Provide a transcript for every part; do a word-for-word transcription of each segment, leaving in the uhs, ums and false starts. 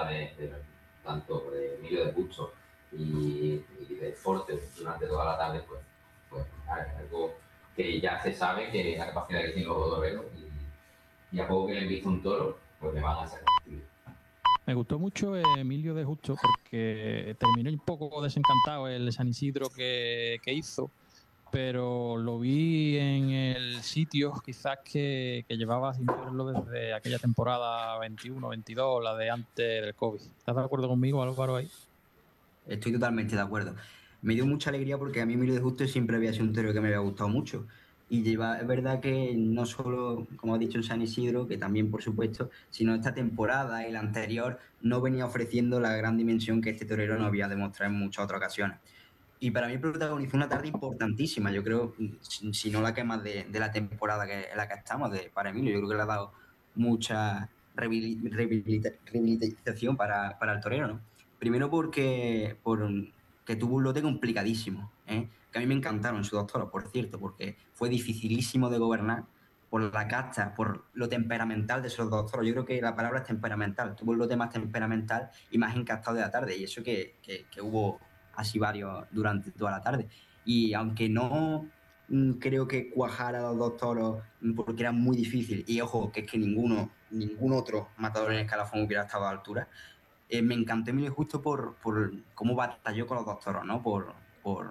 de, de tanto de Emilio de Justo y, y de Forte durante toda la tarde, pues, pues es algo que ya se sabe que la capacidad que tienen los toreros y, y a poco que le han visto un toro, pues le van a sacar. Me gustó mucho Emilio de Justo porque terminó un poco desencantado el San Isidro que, que hizo, pero lo vi en el sitio quizás que, que llevaba sin verlo desde aquella temporada veintiuno veintidós, la de antes del COVID. ¿Estás de acuerdo conmigo, Álvaro, ahí? Estoy totalmente de acuerdo. Me dio mucha alegría porque a mí Emilio de Justo siempre había sido un torero que me había gustado mucho. Y lleva, es verdad que no solo, como ha dicho en San Isidro, que también por supuesto, sino esta temporada y la anterior no venía ofreciendo la gran dimensión que este torero nos había demostrado en muchas otras ocasiones. Y para mí protagonizó una tarde importantísima, yo creo, si, si no la que más de, de la temporada que, en la que estamos, de, para Emilio, yo creo que le ha dado mucha rehabilita, rehabilitación para, para el torero, ¿no? Primero porque, por, que tuvo un lote complicadísimo, ¿eh? Que a mí me encantaron sus dos toros, por cierto, porque fue dificilísimo de gobernar por la casta, por lo temperamental de esos dos toros. Yo creo que la palabra es temperamental. Tuvo el lote más temperamental y más encastado de la tarde, y eso que, que, que hubo así varios durante toda la tarde. Y aunque no mmm, creo que cuajara los dos toros porque era muy difícil, y ojo, que es que ninguno, ningún otro matador en escalafón hubiera estado a la altura, eh, me encantó Emilio justo por, por cómo batalló con los dos toros, ¿no? Por, por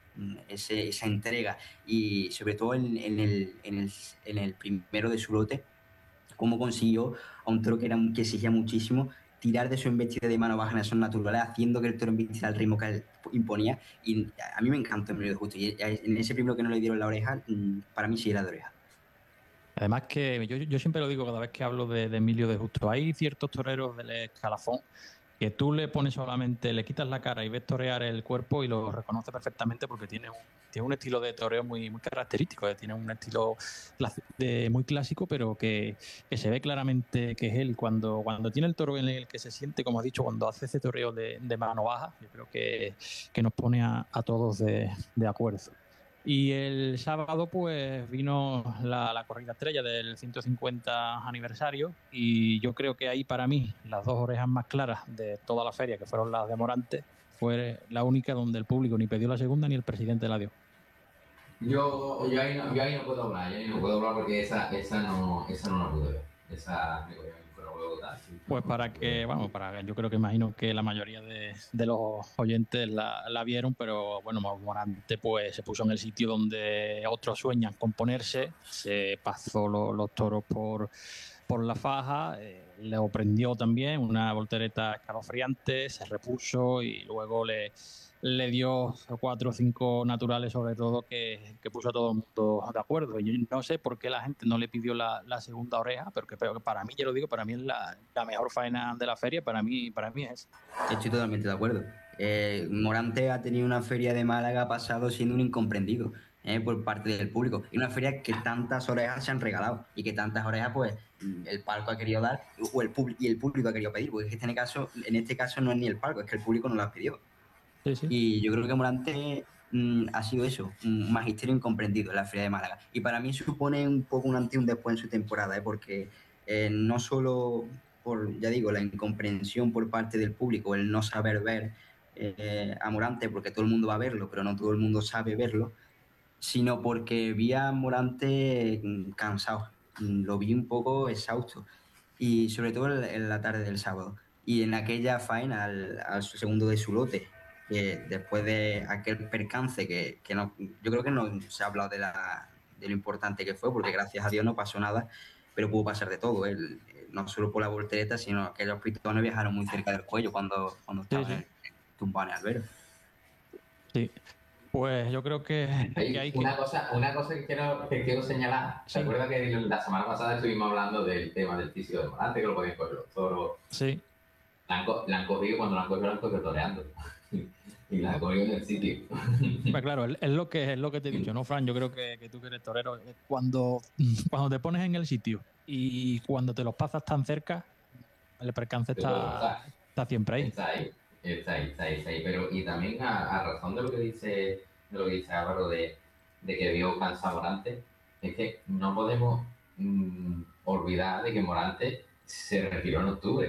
ese, esa entrega y sobre todo en, en, el, en, el, en el primero de su lote, cómo consiguió a un toro que, era, que exigía muchísimo tirar de su embestida de mano baja en esos naturales, haciendo que el toro embestiera al ritmo que él imponía. Y a mí me encantó Emilio de Justo. Y en ese primero que no le dieron la oreja, para mí sí era de oreja. Además que yo, yo siempre lo digo cada vez que hablo de, de Emilio de Justo, hay ciertos toreros del escalafón que tú le pones solamente, le quitas la cara y ves torear el cuerpo y lo reconoce perfectamente porque tiene un, tiene un estilo de toreo muy, muy característico, ¿eh? Tiene un estilo de, muy clásico, pero que, que se ve claramente que es él. Y cuando, cuando tiene el toro en el que se siente, como has dicho, cuando hace ese toreo de, de mano baja, yo creo que, que nos pone a, a todos de, de acuerdo. Y el sábado pues vino la, la corrida estrella del ciento cincuenta aniversario y yo creo que ahí para mí las dos orejas más claras de toda la feria, que fueron las de Morante, fue la única donde el público ni pidió la segunda ni el presidente la dio. Yo, yo, ahí, no, yo ahí no puedo hablar, yo ahí no puedo hablar porque esa, esa, no, esa no la pude ver. Esa me cogió fuera luego tal. Pues para que, vamos, para yo creo que imagino que la mayoría de, de los oyentes la, la vieron, pero bueno, Morante pues se puso en el sitio donde otros sueñan con ponerse, se pasó lo, los toros por, por la faja, eh, le prendió también una voltereta escalofriante, se repuso y luego le, le dio cuatro o cinco naturales sobre todo que, que puso a todo el mundo de acuerdo. Y yo no sé por qué la gente no le pidió la, la segunda oreja, pero que, pero que para mí, ya lo digo, para mí es la, la mejor faena de la feria, para mí, para mí es. Estoy totalmente de acuerdo. Eh, Morante ha tenido una feria de Málaga pasado siendo un incomprendido eh, por parte del público. Y una feria que tantas orejas se han regalado y que tantas orejas pues el palco ha querido dar o el y el público ha querido pedir, porque en este caso, en este caso no es ni el palco, es que el público no las pidió. Sí, sí. Y yo creo que Morante mmm, ha sido eso, un magisterio incomprendido en la feria de Málaga. Y para mí supone un poco un antes y un después en su temporada, ¿eh? Porque eh, no solo por, ya digo, la incomprensión por parte del público, el no saber ver eh, a Morante, porque todo el mundo va a verlo, pero no todo el mundo sabe verlo, sino porque vi a Morante cansado, lo vi un poco exhausto, y sobre todo en la tarde del sábado. Y en aquella faena, al, al segundo de su lote, que después de aquel percance que, que no, yo creo que no se ha hablado de, la, de lo importante que fue, porque gracias a Dios no pasó nada, pero pudo pasar de todo, el, no solo por la voltereta, sino que los pitones viajaron muy cerca del cuello cuando, cuando Sí, estaban sí. tumbados en el albero. Sí. Pues yo creo que, que hay una que... cosa, una cosa que quiero, que quiero señalar. ¿Se Sí. acuerda que la semana pasada estuvimos hablando del tema del fisio de Morante, que lo podían coger los toros? Sí. La han, la han cogido, cuando la han cogido, la han cogido toreando. Y la han cogido en el sitio. Pues claro, es lo que es lo que te he dicho, ¿no, Fran? Yo creo que, que tú que eres torero, cuando, cuando te pones en el sitio y cuando te los pasas tan cerca, el percance está, está, está siempre ahí. Está ahí, está ahí, está ahí, está ahí. Pero, y también a, a razón de lo que dice, de lo que dice Álvaro de, de que vio cansado Morante, es que no podemos mmm, olvidar de que Morante se retiró en octubre.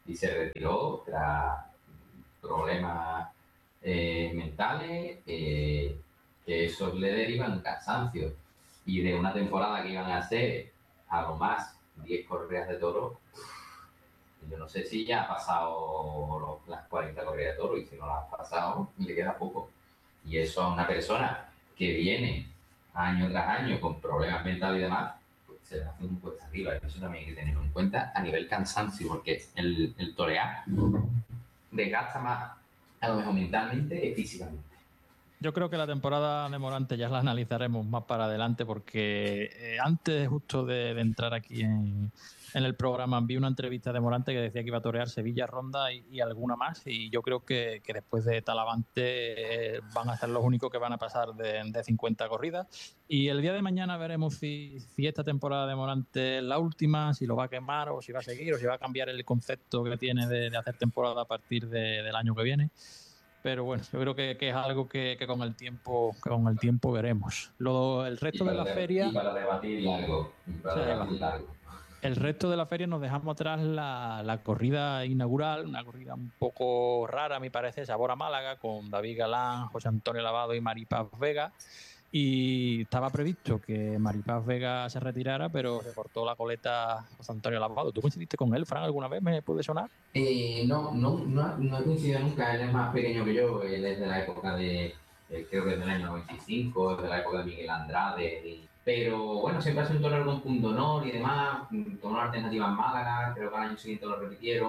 y se retiró tras problemas eh, mentales, eh, que eso le derivan cansancio. Y de una temporada que iban a hacer a lo más diez corridas de toro, yo no sé si ya ha pasado los, las cuarenta corridas de toro, y si no las ha pasado, le queda poco. Y eso a una persona que viene año tras año con problemas mentales y demás, pues se le hace un cuesta arriba. Y eso también hay que tenerlo en cuenta a nivel cansancio, porque el, el torear desgasta más, a lo mejor mentalmente que físicamente. Yo creo que la temporada de Morante ya la analizaremos más para adelante, porque eh, antes justo de, de entrar aquí en, en el programa vi una entrevista de Morante que decía que iba a torear Sevilla, Ronda y, y alguna más, y yo creo que, que después de Talavante eh, van a ser los únicos que van a pasar de, de cincuenta corridas, y el día de mañana veremos si, si esta temporada de Morante es la última, si lo va a quemar o si va a seguir o si va a cambiar el concepto que tiene de, de hacer temporada a partir de, del año que viene. Pero bueno, yo creo que, que es algo que, que con el tiempo que con el tiempo veremos. Lo, el resto de la de, feria... Y para debatir largo. Y para sí, debatir largo. El resto de la feria nos dejamos atrás la, la corrida inaugural, una corrida un poco rara, a mi parecer, sabor a Málaga, con David Galán, José Antonio Lavado y Maripaz Vega. Y estaba previsto que Maripaz Vega se retirara, pero se cortó la coleta José Antonio Lavado. ¿Tú coincidiste con él, Fran, alguna vez? ¿Me puede sonar? Eh, no, no, no, no he coincidido nunca. Él es más pequeño que yo. Él es de la época de, eh, creo que es del año noventa y cinco, es de la época de Miguel Andrade. Y, pero bueno, siempre ha sido un torero con punto honor y demás. Tomó una alternativa en Málaga, creo que al año siguiente lo repitieron.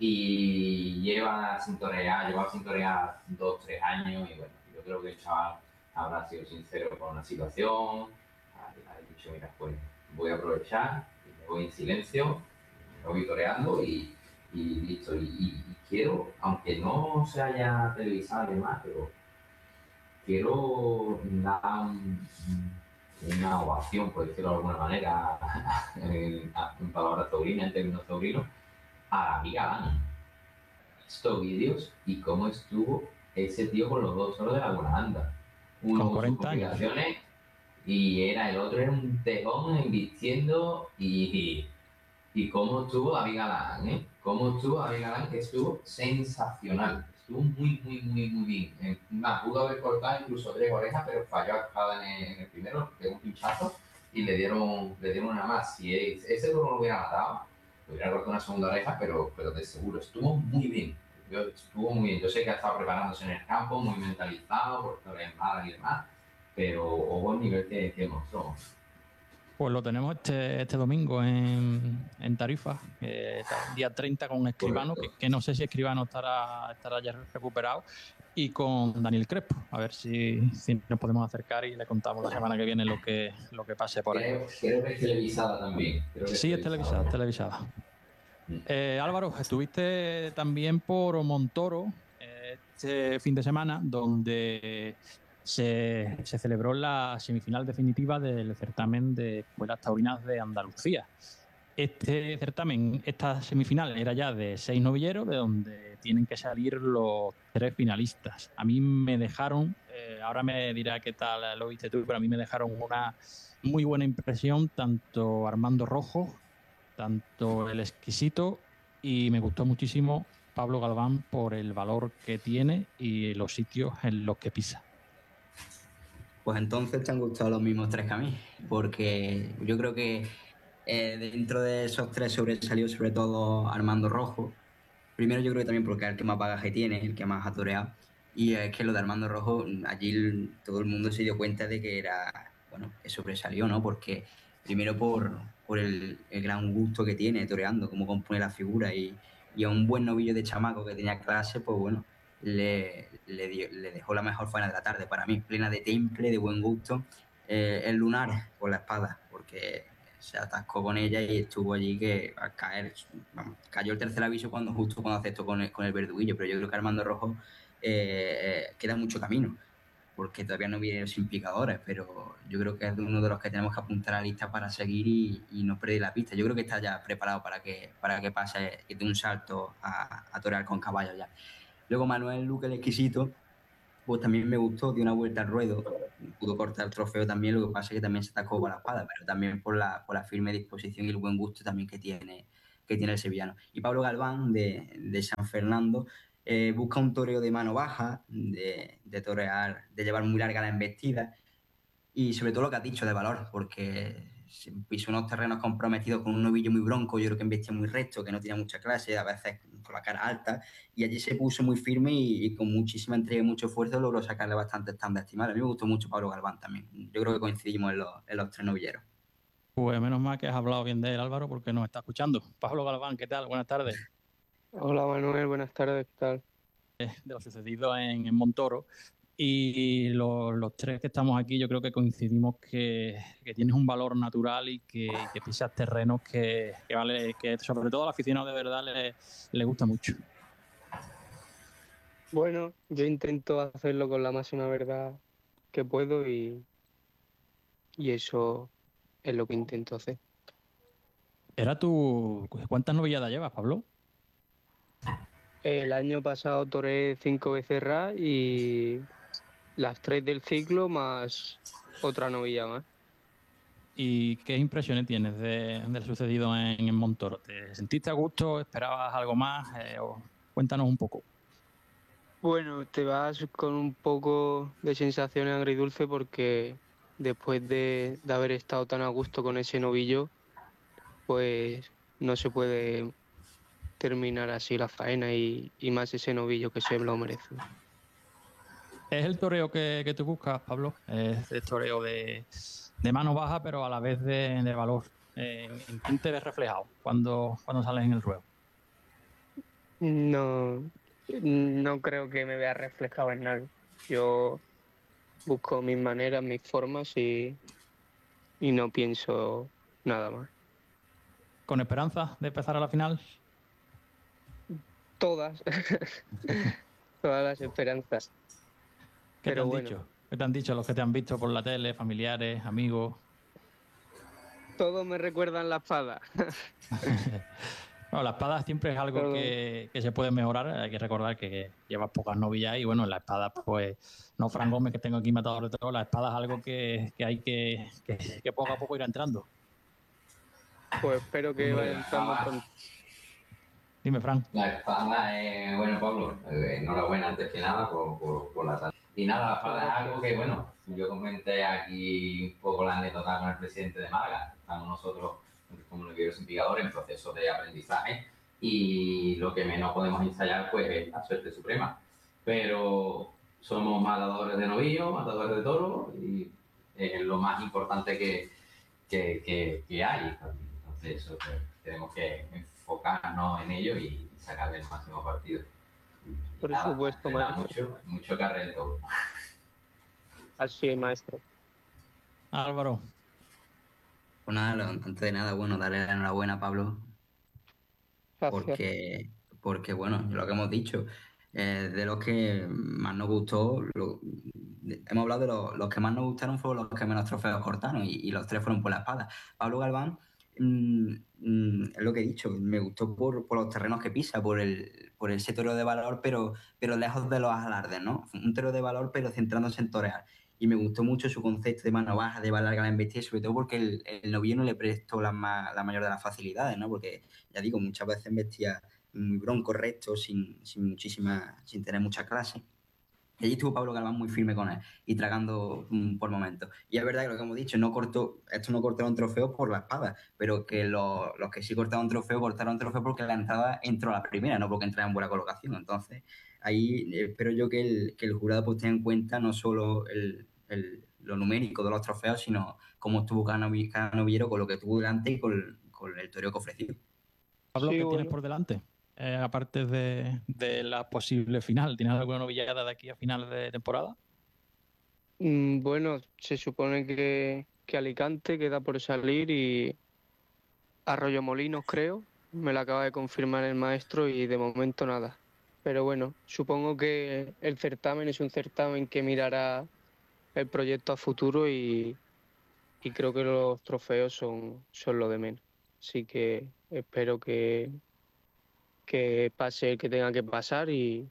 Y lleva sin torear, lleva sin torear dos, tres años. Y bueno, yo creo que el chaval habrá sido sincero con la situación. Ha dicho, mira, pues voy a aprovechar, y me voy en silencio, me voy toreando y, y listo. Y, y, y quiero, aunque no se haya televisado y demás, pero quiero dar un, una ovación, por decirlo de alguna manera, en, en palabras taurinas, en términos taurinos, a la amiga Galán. Estos vídeos y cómo estuvo ese tío con los dos toros de la Buenanda. Uno Con con sus cuarenta años. complicaciones y era el otro era un tejón invirtiendo y, y, y cómo estuvo David Galán, ¿eh? Cómo estuvo David Galán, que estuvo sensacional. Estuvo muy, muy, muy, muy bien. Eh, más, pudo haber cortado incluso tres orejas, pero falló a en, en el primero, pegó un pinchazo y le dieron, le dieron una más. Si ese no lo hubiera matado, le hubiera cortado una segunda oreja, pero, pero de seguro estuvo muy bien. Yo, estuvo muy bien. Yo sé que ha estado preparándose en el campo, muy mentalizado, por historias malas y demás, pero hubo el nivel que, que mostró. Pues lo tenemos este, este domingo en, en Tarifa, eh, día treinta con Escribano, que, que no sé si Escribano estará, estará ya recuperado, y con Daniel Crespo, a ver si, si nos podemos acercar y le contamos la semana que viene lo que, lo que pase por creo, ahí. Creo que es televisada también. Creo que sí, es televisada, es televisada. Mm. Eh, Álvaro, estuviste también por Montoro eh, este fin de semana, donde Se, se celebró la semifinal definitiva del certamen de escuelas taurinas de Andalucía. Este certamen, esta semifinal era ya de seis novilleros, de donde tienen que salir los tres finalistas. A mí me dejaron, eh, ahora me dirá qué tal lo viste tú, pero a mí me dejaron una muy buena impresión, tanto Armando Rojo, tanto El Exquisito, y me gustó muchísimo Pablo Galván por el valor que tiene y los sitios en los que pisa. Pues entonces te han gustado los mismos tres que a mí, porque yo creo que eh, dentro de esos tres sobresalió sobre todo Armando Rojo. Primero yo creo que también porque es el que más bagaje tiene, el que más ha toreado. Y es que lo de Armando Rojo, allí todo el mundo se dio cuenta de que era, bueno, que sobresalió, ¿no? Porque primero por, por el, el gran gusto que tiene toreando, cómo compone la figura y, y a un buen novillo de chamaco que tenía clase, pues bueno, le, le, dio, le dejó la mejor faena de la tarde. Para mí, plena de temple, de buen gusto. Eh, el lunar con la espada, porque se atascó con ella y estuvo allí que a caer, vamos, cayó el tercer aviso cuando justo cuando aceptó con el, con el verduguillo, pero yo creo que Armando Rojo eh, eh, queda mucho camino, porque todavía no viene sin picadores, pero yo creo que es uno de los que tenemos que apuntar a la lista para seguir y, y no perder la pista. Yo creo que está ya preparado para que, para que pase de un salto a, a torear con caballos ya. Luego Manuel Luque el Exquisito, pues también me gustó, dio una vuelta al ruedo, pudo cortar el trofeo también, lo que pasa es que también se atacó con la espada, pero también por la, por la firme disposición y el buen gusto también que tiene, que tiene el sevillano. Y Pablo Galván, de, de San Fernando, eh, busca un toreo de mano baja, de, de torear, de llevar muy larga la embestida, y sobre todo lo que has dicho de valor, porque pisó unos terrenos comprometidos con un novillo muy bronco, yo creo que embestía muy recto, que no tenía mucha clase, a veces con la cara alta, y allí se puso muy firme y, y con muchísima entrega y mucho esfuerzo logró sacarle bastante estándar estimado. A mí me gustó mucho Pablo Galván también. Yo creo que coincidimos en los, en los tres novilleros. Pues menos mal que has hablado bien de él, Álvaro, porque nos está escuchando. Pablo Galván, ¿qué tal? Buenas tardes. Hola Manuel, buenas tardes, ¿qué tal? De lo sucedido en, en Montoro. Y los, los tres que estamos aquí, yo creo que coincidimos que, que tienes un valor natural y que, y que pisas terrenos que, que vale, que sobre todo al aficionado de verdad le, le gusta mucho. Bueno, yo intento hacerlo con la máxima verdad que puedo y, y eso es lo que intento hacer. ¿Era tu... ¿Cuántas novilladas llevas, Pablo? El año pasado toré cinco becerras y las tres del ciclo más otra novilla más. ¿Y qué impresiones tienes de, de lo sucedido en, en Montoro? ¿Te sentiste a gusto? ¿Esperabas algo más? Eh, o... Cuéntanos un poco. Bueno, te vas con un poco de sensaciones agridulce porque después de, de haber estado tan a gusto con ese novillo, pues no se puede terminar así la faena y, y más ese novillo que se lo merece. ¿Es el toreo que, que tú buscas, Pablo? Es el toreo de, de mano baja, pero a la vez de, de valor. Eh, ¿En quién te ves reflejado cuando, cuando sales en el ruedo? No, no creo que me vea reflejado en nadie. Yo busco mis maneras, mis formas y, y no pienso nada más. ¿Con esperanza de empezar a la final? Todas, todas las esperanzas. ¿Qué Pero te han bueno, dicho? ¿Qué te han dicho los que te han visto por la tele, familiares, amigos? todos me recuerdan la espada. Bueno, la espada siempre es algo Todo. que, que se puede mejorar. Hay que recordar que llevas pocas novillas y bueno, en la espada, pues, no Fran Gómez, que tengo aquí matador de todo, la espada es algo que, que hay que, que, que poco a poco ir entrando. Pues espero que Hombre, vaya la entrando espada, pronto. Dime, Fran. la espada, eh, bueno, Pablo, eh, enhorabuena antes que nada por, por, por la tal. Y nada, la espada es algo que, bueno, yo comenté aquí un poco la anécdota con el presidente de Málaga. Estamos nosotros, como novilleros investigadores, en proceso de aprendizaje y lo que menos podemos ensayar, pues, es la suerte suprema. Pero somos matadores de novillos, matadores de toros y es lo más importante que, que, que, que hay. Entonces, eso, pues, tenemos que enfocarnos en ello y sacarle el máximo partido. Y Por nada, supuesto, entrenar maestro. mucho, mucho carrito. Así es, maestro. Álvaro. Pues nada, antes de nada, bueno, darle la enhorabuena a Pablo, Gracias. porque, porque bueno, lo que hemos dicho, eh, de los que más nos gustó, lo- de- hemos hablado de los, los que más nos gustaron fueron los que menos trofeos cortaron y, y los tres fueron por la espada. Pablo Galván, mm, mm, es lo que he dicho, me gustó por, por los terrenos que pisa, por el, por ese toro de valor, pero, pero lejos de los alardes, ¿no? Un toro de valor, pero centrándose en torear. Y me gustó mucho su concepto de mano baja, de bala larga la embestida, sobre todo porque el, el novillo no le prestó la, ma- la mayor de las facilidades, ¿no? Porque ya digo, muchas veces vestía muy bronco, recto, sin, sin muchísima, sin tener mucha clase. Y allí estuvo Pablo Galván muy firme con él y tragando mm, por momentos. Y es verdad que lo que hemos dicho, no cortó, esto no cortaron trofeo por la espada, pero que los, los que sí cortaron trofeo, cortaron trofeo porque la entrada entró a la primera, no porque entrara en buena colocación. Entonces, ahí espero yo que el, que el jurado pues tenga en cuenta no solo el, el, lo numérico de los trofeos, sino cómo estuvo cada, novi, cada novillero con lo que tuvo delante y con, con el toreo que ofreció. Pablo, Sí, ¿qué tienes bueno. por delante? Eh, aparte de, de la posible final, ¿tienes alguna novillada de aquí a final de temporada? Mm, Bueno, se supone que, que Alicante queda por salir y Arroyomolinos, creo. Me lo acaba de confirmar el maestro y de momento nada. Pero bueno, supongo que el certamen es un certamen que mirará el proyecto a futuro y, y creo que los trofeos son, son lo de menos. Así que espero que, que pase el que tenga que pasar y,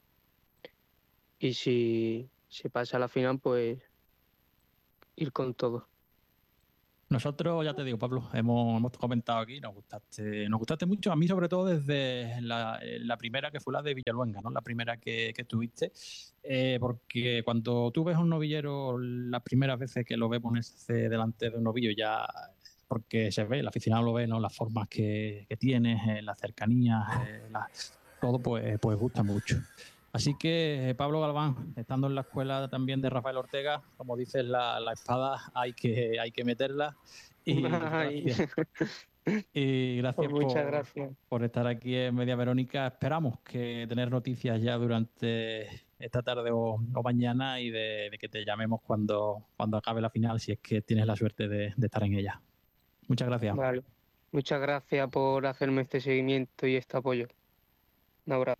y si se pasa a la final, pues ir con todo. Nosotros, ya te digo, Pablo, hemos, hemos comentado aquí, nos gustaste, nos gustaste mucho, a mí sobre todo desde la, la primera que fue la de Villaluenga, ¿no? La primera que, que tuviste, eh, porque cuando tú ves un novillero las primeras veces que lo ves ponerse delante de un novillo ya, porque se ve, el aficionado lo ve, ¿no? Las formas que, que tienes, eh, las cercanías, eh, la- todo pues, pues gusta mucho. Así que, Pablo Galván, estando en la escuela también de Rafael Ortega, como dices, la, la espada hay que, hay que meterla. Y Ay, gracias, y pues gracias muchas por, gracias. por estar aquí en Media Verónica. Esperamos que tener noticias ya durante esta tarde o, o mañana y de, de que te llamemos cuando, cuando acabe la final, si es que tienes la suerte de, de estar en ella. Muchas gracias. Vale. Muchas gracias por hacerme este seguimiento y este apoyo. Un abrazo.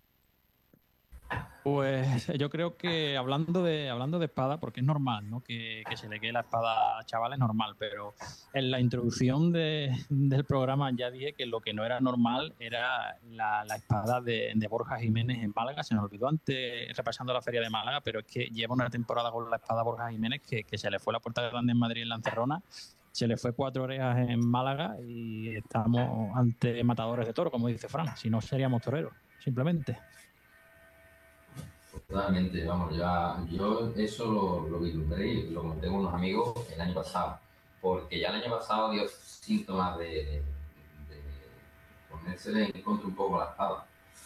Pues yo creo que hablando de, hablando de espada, porque es normal, ¿no? Que, que se le quede la espada a chaval es normal, pero en la introducción de- del programa ya dije que lo que no era normal era la, la espada de, de Borja Jiménez en Málaga. Se nos olvidó antes repasando la feria de Málaga, pero es que lleva una temporada con la espada Borja Jiménez que, que se le fue la Puerta Grande en Madrid en la Encerrona, se le fue Cuatro Orejas en Málaga y estamos ante matadores de toro, como dice Fran. Si no, seríamos toreros, simplemente. Totalmente, vamos, ya, yo eso lo, lo vislumbré y lo comenté con unos amigos el año pasado, porque ya el año pasado dio síntomas de, de, de ponerse en contra un poco la espada.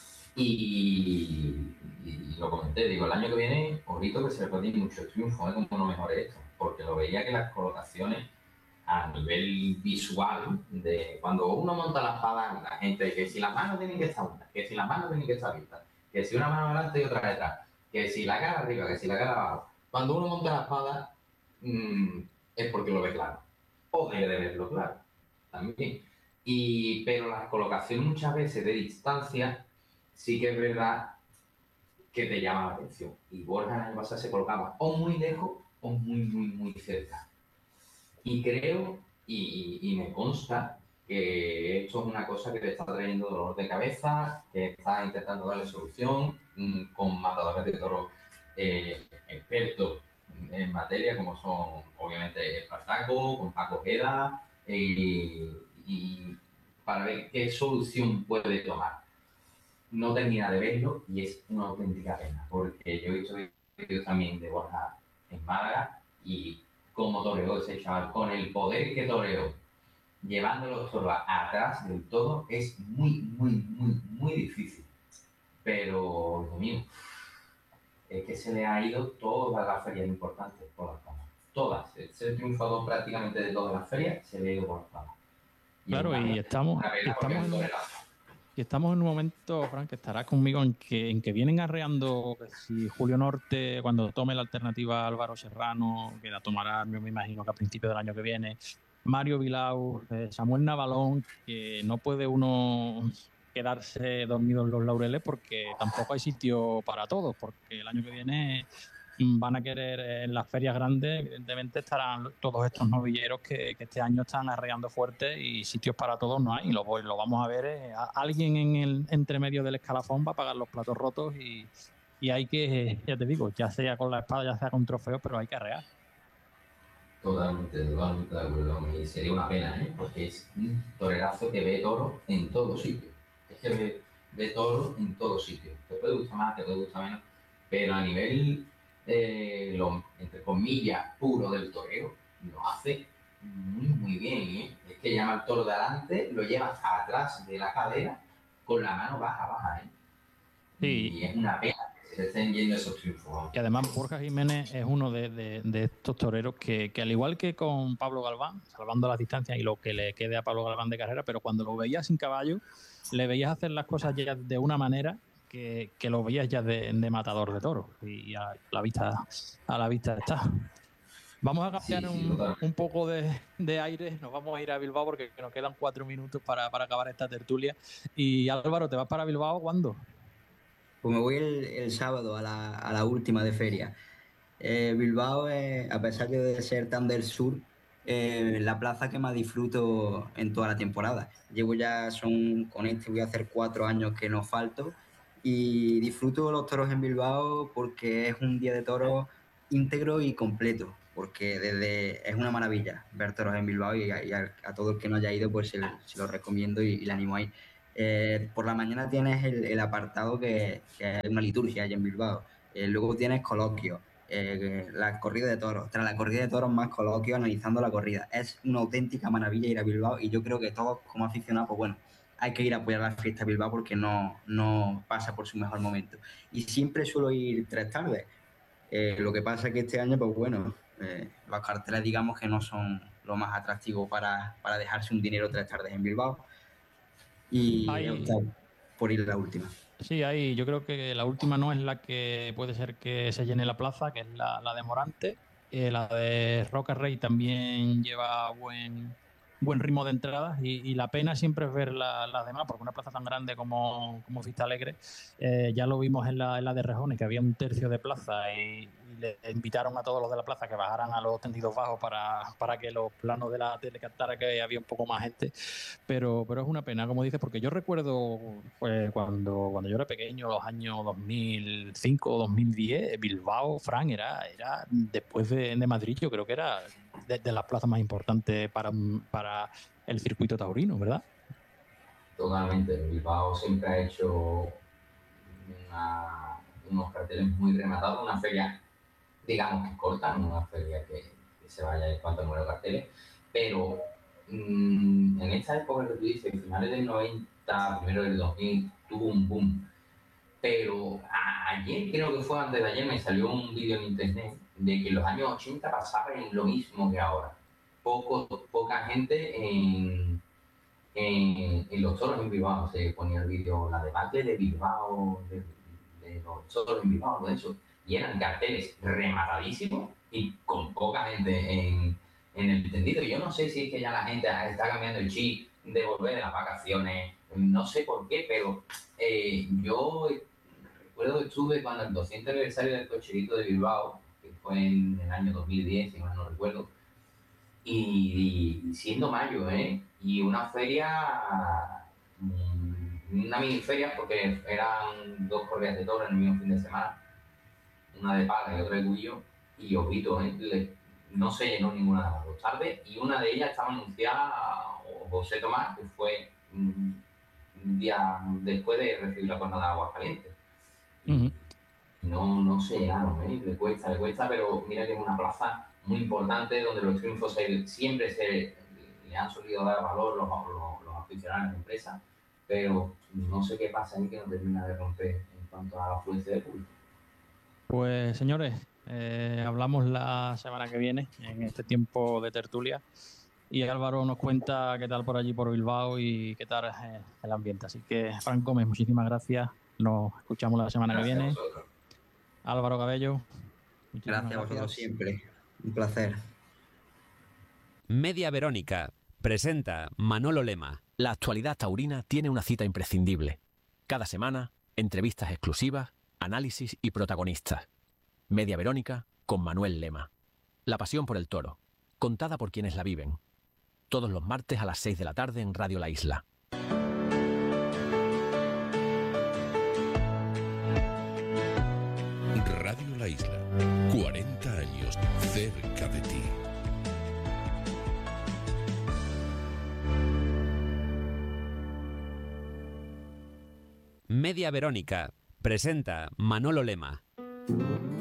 Y, y, y lo comenté, digo, el año que viene, ojito que se le puede ir mucho triunfo, ¿eh? Como no mejore esto, porque lo veía que las colocaciones a nivel visual, de cuando uno monta la espada, la gente, que si las manos tienen que estar juntas, que si las manos tienen que estar vistas, que si una mano adelante y otra detrás, que si la cara arriba, que si la cara abajo. Cuando uno monta la espada, mmm, es porque lo ve claro, o debe de verlo claro, también. Y, pero la colocación muchas veces de distancia, sí que es verdad que te llama la atención. Y Borja en el pasado se colocaba o muy lejos o muy, muy, muy cerca. Y creo, y, y, y me consta, que esto es una cosa que te está trayendo dolor de cabeza, que está intentando darle solución mmm, con matadores de toros eh, expertos en materia, como son obviamente Espartaco, con Paco Ojeda, eh, y para ver qué solución puede tomar. No termina de verlo y es una auténtica pena, porque yo he visto vídeos también de Borja en Málaga y cómo toreó ese chaval, con el poder que toreó, llevando los toros atrás del todo, es muy, muy, muy, muy difícil. Pero, Dios mío, es que se le ha ido todas las ferias importantes por las palmas. Todas. Es el triunfador prácticamente de todas las ferias, se le ha ido por las palmas. Y Claro, y estamos, y estamos en un, y estamos en un momento, Frank, que estarás conmigo en que, en que vienen arreando que si Julio Norte, cuando tome la alternativa Álvaro Serrano, que la tomará, yo me imagino que a principios del año que viene, Mario Vilau, eh, Samuel Navalón, que no puede uno quedarse dormido en los laureles porque tampoco hay sitio para todos, porque el año que viene van a querer en las ferias grandes, evidentemente estarán todos estos novilleros que, que este año están arreando fuerte y sitios para todos no hay. Lo, lo vamos a ver, eh, a, alguien en el entremedio del escalafón va a pagar los platos rotos y, y hay que, ya te digo, ya sea con la espada, ya sea con trofeo, pero hay que arrear. Totalmente, totalmente de acuerdo. Y sería una pena, ¿eh? Porque es un torerazo que ve toro en todo sitio. Es que ve, ve toro en todo sitio. Te puede gustar más, te puede gustar menos, pero a nivel, eh, lo, entre comillas, puro del torero, lo hace muy, muy bien, ¿eh? Es que llama al toro de adelante, lo lleva atrás de la cadera con la mano baja, baja, ¿eh? Sí. Y es una pena que se estén yendo esos triunfos. Y además Borja Jiménez es uno de, de, de estos toreros que, que al igual que con Pablo Galván, salvando las distancias y lo que le quede a Pablo Galván de carrera, pero cuando lo veías sin caballo, le veías hacer las cosas ya de una manera que, que lo veías ya de, de matador de toros. Y a la vista, a la vista está. Vamos a cambiar sí, sí, un, un poco de, de aire, nos vamos a ir a Bilbao porque nos quedan cuatro minutos para, para acabar esta tertulia. Y Álvaro, ¿te vas para Bilbao cuándo? Pues me voy el, el sábado a la, a la última de feria. Eh, Bilbao, eh, a pesar de ser tan del sur, eh, la plaza que más disfruto en toda la temporada. Llevo ya, son con este, voy a hacer cuatro años que no falto y disfruto los toros en Bilbao porque es un día de toros íntegro y completo. porque desde es una maravilla ver toros en Bilbao y a, y a, a todo el que no haya ido pues se, se lo recomiendo y, y le animo ahí. Eh, por la mañana tienes el, el apartado que, que es una liturgia allá en Bilbao, eh, luego tienes coloquios, eh, la corrida de toros, tras la corrida de toros más coloquios analizando la corrida. Es una auténtica maravilla ir a Bilbao y yo creo que todos como aficionados, pues bueno, hay que ir a apoyar la fiesta de Bilbao porque no, no pasa por su mejor momento. Y siempre suelo ir tres tardes. Eh, lo que pasa es que este año, pues bueno, eh, los carteles digamos que no son lo más atractivo para, para dejarse un dinero tres tardes en Bilbao. Y he optado por ir a la última. Sí, ahí yo creo que la última no es la que puede ser que se llene la plaza, que es la, la de Morante. Eh, la de Roca Rey también lleva buen, buen ritmo de entradas y, y la pena siempre es ver las la demás, porque una plaza tan grande como, como Vista Alegre, eh, ya lo vimos en la, en la de Rejones, que había un tercio de plaza y, y le invitaron a todos los de la plaza que bajaran a los tendidos bajos para, para que los planos de la tele captara que había un poco más gente, pero, pero es una pena, como dices, porque yo recuerdo pues, cuando, cuando yo era pequeño, los años dos mil cinco o dos mil diez, Bilbao, Fran, era, era después de, de Madrid, yo creo que era de, de las plazas más importantes para, para el circuito taurino, ¿verdad? Totalmente. Bilbao siempre ha hecho una, unos carteles muy rematados, una feria, digamos que corta, no una feria que, que se vaya en cuanto a número de carteles, pero mmm, en esta época que tú dices, finales del noventa, primero del dos mil, tuvo un boom. Pero a, ayer, creo que fue antes de ayer, me salió un vídeo en internet de que en los años ochenta pasaba en lo mismo que ahora. Poco, poca gente en, en, en los toros en Bilbao. Se ponía el vídeo, la debacle de Bilbao, de, de los toros en Bilbao, todo eso. Y eran carteles rematadísimos y con poca gente en, en el tendido. Yo no sé si es que ya la gente está cambiando el chip de volver de las vacaciones, no sé por qué, pero eh, yo recuerdo que estuve cuando el doscientos aniversario del Cocherito de Bilbao, que fue en el año dos mil diez, si mal no recuerdo, y, y siendo mayo, ¿eh? Y una feria, una mini feria, porque eran dos corridas de toro en el mismo fin de semana, una de pala y otra de cubillo, y ojito, ¿eh? Le, no se llenó ninguna de las dos tardes, y una de ellas estaba anunciada José Tomás, que fue un día después de recibir la jornada de Aguascalientes. Uh-huh. No, no se llenaron, ¿eh? Le cuesta, le cuesta, pero mira que es una plaza muy importante donde los triunfos se, siempre se le han solido dar valor los, los, los aficionados de la empresa, pero no sé qué pasa ahí que no termina de romper en cuanto a la afluencia de público. Pues señores, eh, hablamos la semana que viene en este tiempo de tertulia y Álvaro nos cuenta qué tal por allí por Bilbao y qué tal eh, el ambiente. Así que Fran Gómez, muchísimas gracias. Nos escuchamos la semana Gracias que viene. A Álvaro Cabello. Gracias a vosotros siempre. Un placer. Media Verónica presenta Manolo Lema. La actualidad taurina tiene una cita imprescindible. Cada semana, entrevistas exclusivas, análisis y protagonistas. Media Verónica con Manuel Lema. La pasión por el toro, contada por quienes la viven. Todos los martes a las seis de la tarde en Radio La Isla. Radio La Isla, cuarenta años cerca de ti. Media Verónica presenta Manolo Lema.